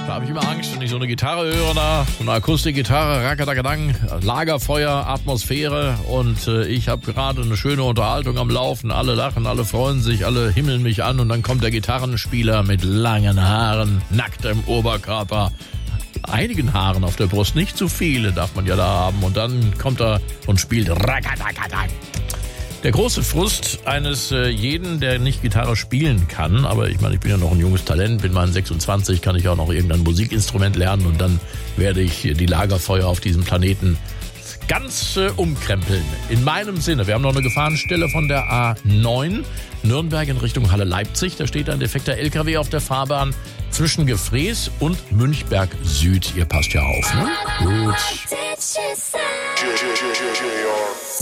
Da habe ich immer Angst, wenn ich so eine Gitarre höre, so eine Akustikgitarre, Rackerdagadang, Lagerfeuer, Atmosphäre und ich habe gerade eine schöne Unterhaltung am Laufen. Alle lachen, alle freuen sich, alle himmeln mich an und dann kommt der Gitarrenspieler mit langen Haaren, nacktem Oberkörper, einigen Haaren auf der Brust, nicht zu viele darf man ja da haben und dann kommt er und spielt Rackerdagadang. Der große Frust eines jeden, der nicht Gitarre spielen kann, aber ich meine, ich bin ja noch ein junges Talent, bin mal 26, kann ich auch noch irgendein Musikinstrument lernen und dann werde ich die Lagerfeuer auf diesem Planeten ganz umkrempeln. In meinem Sinne, wir haben noch eine Gefahrenstelle von der A9, Nürnberg in Richtung Halle Leipzig, da steht ein defekter LKW auf der Fahrbahn zwischen Gefrees und Münchberg Süd. Ihr passt ja auf, ne? Gut.